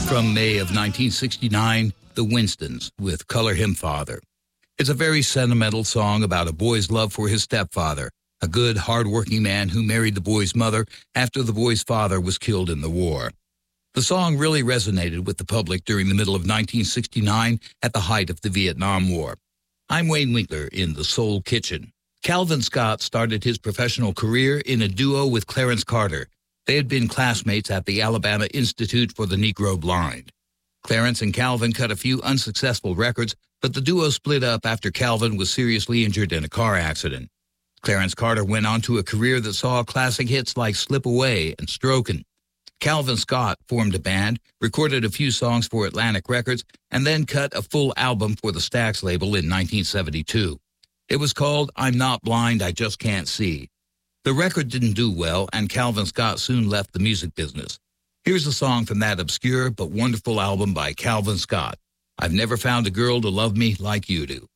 From May of 1969, The Winstons with Color Him Father. It's a very sentimental song about a boy's love for his stepfather, a good, hard-working man who married the boy's mother after the boy's father was killed in the war. The song really resonated with the public during the middle of 1969 at the height of the Vietnam War. I'm Wayne Winkler in the Soul Kitchen. Calvin Scott started his professional career in a duo with Clarence Carter. They had been classmates at the Alabama Institute for the Negro Blind. Clarence and Calvin cut a few unsuccessful records, but the duo split up after Calvin was seriously injured in a car accident. Clarence Carter went on to a career that saw classic hits like Slip Away and Strokin'. Calvin Scott formed a band, recorded a few songs for Atlantic Records, and then cut a full album for the Stax label in 1972. It was called I'm Not Blind, I Just Can't See. The record didn't do well, and Calvin Scott soon left the music business. Here's a song from that obscure but wonderful album by Calvin Scott. I've never found a girl to love me like you do.